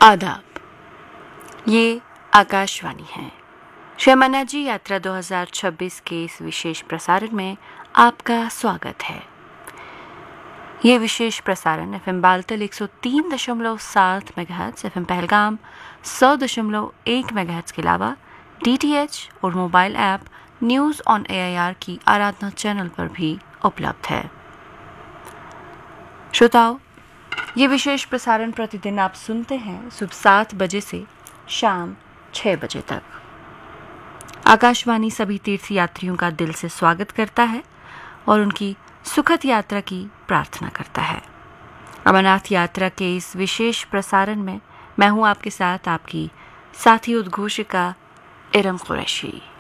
आदाब। ये आकाशवाणी है। शमाना जी यात्रा 2026 के इस विशेष प्रसारण में आपका स्वागत है। ये विशेष प्रसारण FM Baltal 103.7 megahertz, FM Pahalgam 100.1 megahertz के अलावा DTH और mobile app news on AIR की आराधना चैनल पर भी उपलब्ध है। श्रोताओं, ये विशेष प्रसारण प्रतिदिन आप सुनते हैं सुबह 7 बजे से शाम 6 बजे तक। आकाशवाणी सभी तीर्थ यात्रियों का दिल से स्वागत करता है और उनकी सुखद यात्रा की प्रार्थना करता है। अमरनाथ यात्रा के इस विशेष प्रसारण में मैं हूं आपके साथ आपकी साथी उद्घोषिका इरम कुरैशी।